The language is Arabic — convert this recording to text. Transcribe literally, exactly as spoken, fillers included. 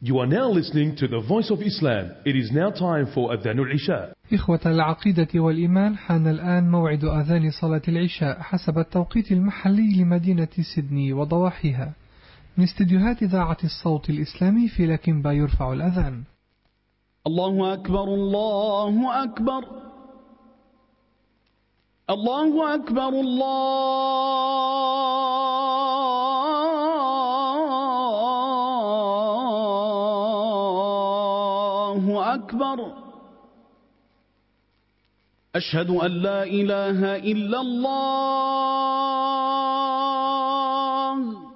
You are now listening to the Voice of Islam. It is now time for Adhan al-Isha. إخوة العقيدة والإيمان، حان الآن موعد أذان صلاة العشاء حسب التوقيت المحلي لمدينة سيدني وضواحيها. من استديوهات إذاعة الصوت الإسلامي في لكنبا يرفع الأذان. الله أكبر الله أكبر الله أكبر الله أكبر. أشهد أن لا إله إلا الله.